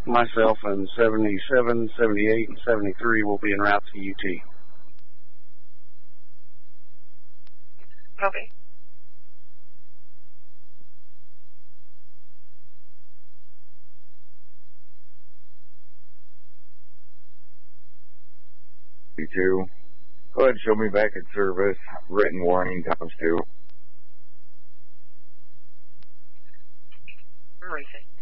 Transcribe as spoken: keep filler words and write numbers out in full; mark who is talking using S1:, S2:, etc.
S1: myself and seventy-seven, seventy-eight, and seventy-three will be en route to U T.
S2: Okay.
S3: You two. Go ahead and show me back in service. Written warning times two.
S2: Racing.